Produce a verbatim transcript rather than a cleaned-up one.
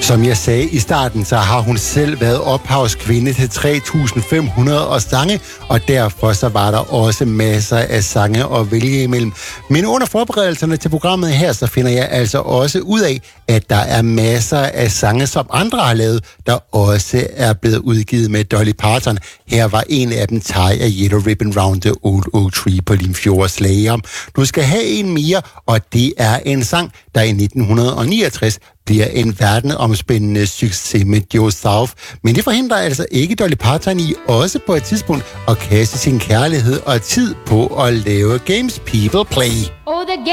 Som jeg sagde i starten, så har hun selv været ophavskvinde til tre tusind fem hundrede sange, og derfor så var der også masser af sange at vælge imellem. Men under forberedelserne til programmet her, så finder jeg altså også ud af, at der er masser af sange, som andre har lavet, der også er blevet udgivet med Dolly Parton. Her var en af dem, Tie a Yellow Ribbon Round the Old Oak Tree på Limfjords Slalom. Du skal have en mere, og det er en sang, der i nitten niogtres bliver en verdenomspændende succes med Joe South. Men det forhindrer altså ikke Dolly Parton i også på et tidspunkt at kaste sin kærlighed og tid på at lave Games People Play. Oh, the